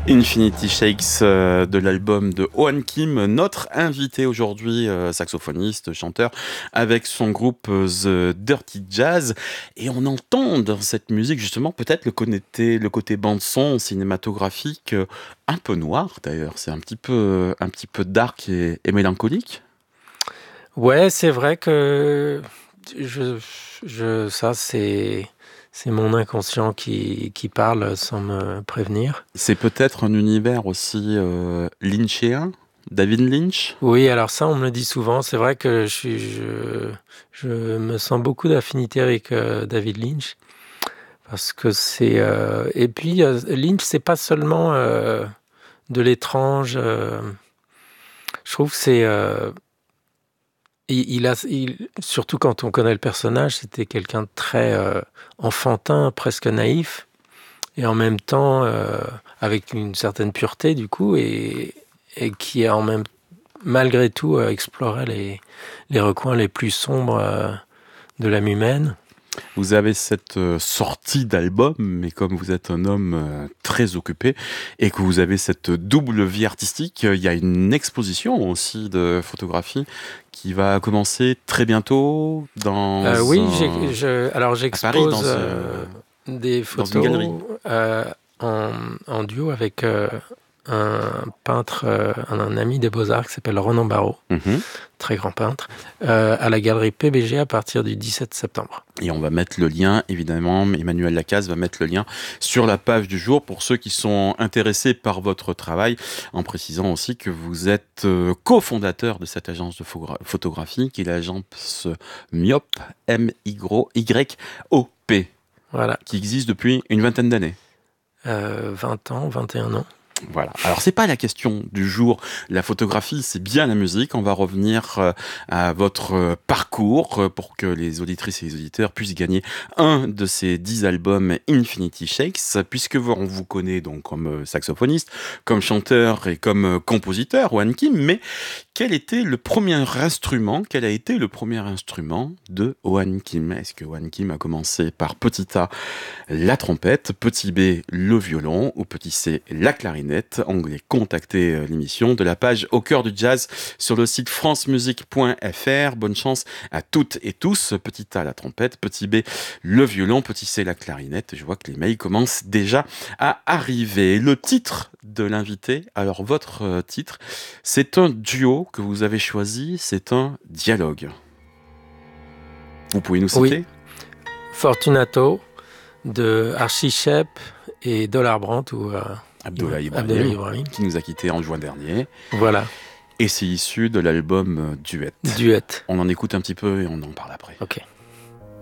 Infinity Shakes de l'album de Oan Kim, notre invité aujourd'hui, saxophoniste, chanteur, avec son groupe The Dirty Jazz. Et on entend dans cette musique justement peut-être le côté bande-son cinématographique un peu noir d'ailleurs. C'est un petit peu dark et mélancolique. Ouais, c'est vrai que ça, c'est mon inconscient qui parle sans me prévenir. C'est peut-être un univers aussi lynchien, David Lynch. Oui, alors ça, on me le dit souvent. C'est vrai que je me sens beaucoup d'affinité avec David Lynch parce que et puis Lynch, c'est pas seulement de l'étrange. Je trouve que c'est surtout quand on connaît le personnage, c'était quelqu'un de très enfantin, presque naïf, et en même temps avec une certaine pureté du coup, et qui a malgré tout exploré les recoins les plus sombres de l'âme humaine. Vous avez cette sortie d'album, mais comme vous êtes un homme très occupé et que vous avez cette double vie artistique, il y a une exposition aussi de photographie qui va commencer très bientôt Oui, alors à Paris, j'expose des dans une galerie. photos en duo avec un peintre, un ami des Beaux-Arts qui s'appelle Ronan Barraud, Mhm. très grand peintre, à la galerie PBG à partir du 17 septembre. Et on va mettre le lien, évidemment, Emmanuel Lacaze va mettre le lien sur la page du jour pour ceux qui sont intéressés par votre travail, en précisant aussi que vous êtes cofondateur de cette agence de photographie, qui est l'agence MYOP, M-Y-O-P, Voilà, qui existe depuis une vingtaine d'années. 20 ans, 21 ans. Voilà. Alors, c'est pas la question du jour. La photographie, c'est bien la musique. On va revenir à votre parcours pour que les auditrices et les auditeurs puissent gagner un de ces 10 albums Infinity Shakes, puisque on vous connaît donc comme saxophoniste, comme chanteur et comme compositeur, Oan Kim. Mais quel a été le premier instrument de Oan Kim? Est-ce que Oan Kim a commencé par petit A, la trompette, petit B, le violon, ou petit C, la clarinette? Onglet contacter l'émission de la page Au cœur du jazz sur le site francemusique.fr. Bonne chance à toutes et tous. Petit A, la trompette, petit B, le violon, petit C, la clarinette. Je vois que les mails commencent déjà à arriver. Le titre de l'invité, alors votre titre, c'est un duo que vous avez choisi, c'est un dialogue. Vous pouvez nous citer? Oui, Fortunato de Archie Shepp et Dollar Brandt ou Abdullah Abdullah Ibrahim, Ibrahim. qui nous a quittés en juin dernier. Voilà, Et c'est issu de l'album Duet. duet. On en écoute un petit peu et on en parle après. Ok.